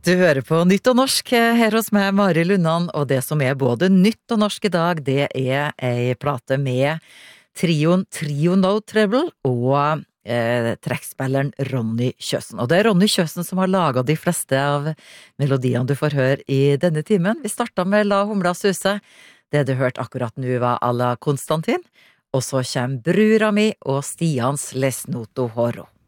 Du hører på Nytt og Norsk her hos meg, Mari Lundan, og det som er både nytt og norsk i dag, det er ei plate med trioen Trio No Trouble og trekkspilleren Ronny Kjøsen. Og det er Ronny Kjøsen som har laget de fleste av melodiene du får høre i denne timen. Vi startet med La Humla Suse. Det du hørte akkurat nå var à la Konstantin. Og så kommer Brura mi og Stians Lesnoto Horo.